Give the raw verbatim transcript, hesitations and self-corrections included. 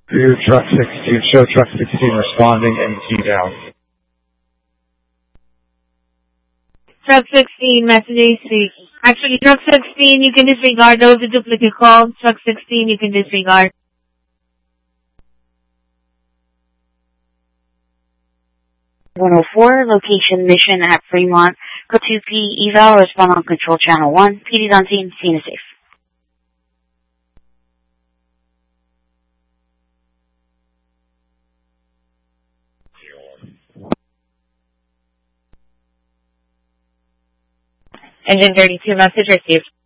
Rear truck sixteen, show truck sixteen responding, M T down. Truck sixteen, message A C. Actually, truck sixteen, you can disregard those are duplicate calls. Truck sixteen, you can disregard. one oh four, location mission at Fremont. Go to P eval, respond on control channel one. P D's on scene, scene is safe. Engine thirty-two, message received.